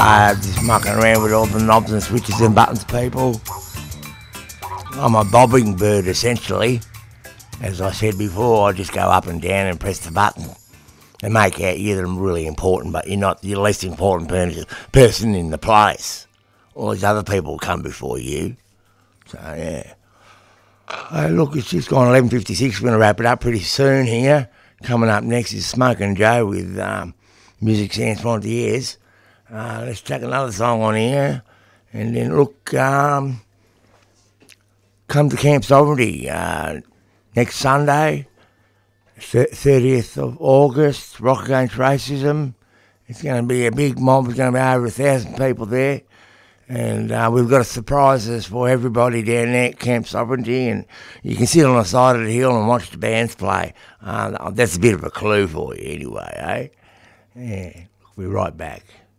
Just mucking around with all the knobs and switches and buttons, people. I'm a bobbing bird, essentially. As I said before, I just go up and down and press the button. They make out you're really important, but you're not the least important person in the place. All these other people come before you. So, yeah. Look, it's just gone 11:56. We're going to wrap it up pretty soon here. Coming up next is Smokin' Joe with Music Sans Frontiers. Let's take another song on here. And then, look, come to Camp Sovereignty next Sunday, 30th of August, Rock Against Racism. It's going to be a big mob. There's going to be over 1,000 people there. And we've got surprises for everybody down there at Camp Sovereignty. And you can sit on the side of the hill and watch the bands play. That's a bit of a clue for you anyway, eh? Yeah, we'll be right back.